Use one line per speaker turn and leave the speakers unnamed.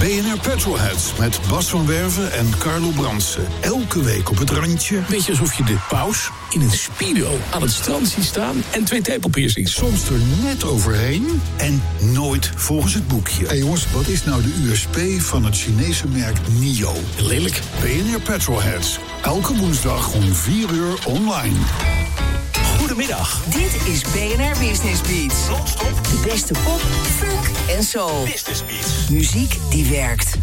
BNR Petrolheads met Bas van Werven en Carlo Brandsen. Elke week op het randje.
Beetje alsof je de paus in een speedo aan het strand ziet staan en 2 tepelpiercings.
Soms er net overheen en nooit volgens het boekje. Hé jongens, wat is nou de USP van het Chinese merk NIO?
Lelijk.
BNR Petrolheads. Elke woensdag om 4 uur online.
Goedemiddag.
Dit is BNR Business Beats.
Non-stop.
De beste pop, funk en soul.
Business Beats.
Muziek die werkt.